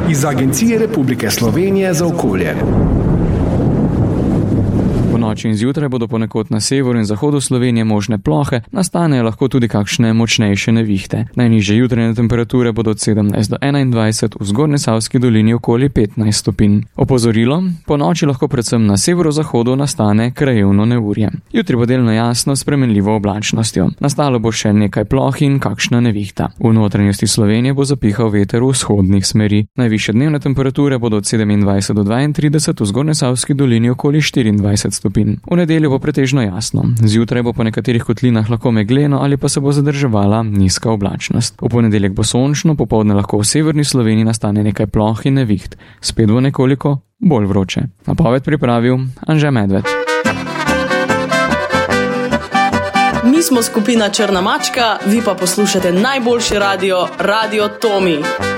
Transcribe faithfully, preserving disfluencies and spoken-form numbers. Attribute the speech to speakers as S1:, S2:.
S1: iz Agencije Republike Slovenije za okolje.
S2: Noči in zjutraj bodo ponekod na severu in zahodu Slovenije možne plohe, nastanejo lahko tudi kakšne močnejše nevihte. Najnižje jutranje temperature bodo od sedemnajst do enaindvajset, v Zgornjesavski dolini okoli petnajst stopinj. Opozorilo: po noči lahko predvsem na severozahodu nastane krajevno neurje. Jutri bo delno jasno s spremenljivo oblačnostjo. Nastalo bo še nekaj ploh in kakšna nevihta. V notranjosti Slovenije bo zapihal veter v vzhodnih smeri. Najvišje dnevne temperature bodo od sedemindvajset do dvaintrideset, v Zgornjesavski dolini okoli štiriindvajset stopinj. V nedeljo bo pretežno jasno. Zjutraj bo po nekaterih kotlinah lahko megleno ali pa se bo zadrževala nizka oblačnost. V ponedeljek bo sončno, popoldne lahko v severni Sloveniji nastane nekaj ploh in neviht. Spet bo nekoliko bolj vroče. Napoved pripravil Anže Medved.
S3: Mi smo skupina Črna mačka, vi pa poslušate najboljši radio, Radio Tomi.